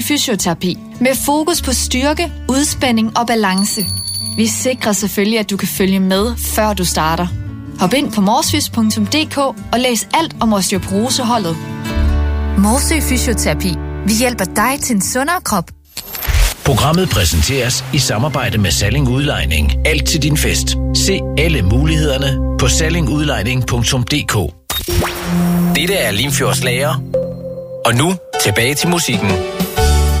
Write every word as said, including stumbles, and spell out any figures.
Fysioterapi med fokus på styrke, udspænding og balance. Vi sikrer selvfølgelig, at du kan følge med, før du starter. Hop ind på morsfys punktum d k og læs alt om osteoporoseholdet. Morsø Fysioterapi. Vi hjælper dig til en sundere krop. Programmet præsenteres i samarbejde med Salling Udlejning. Alt til din fest. Se alle mulighederne på salling udlejning punktum d k. Dette er Limfjords Lager. Og nu tilbage til musikken.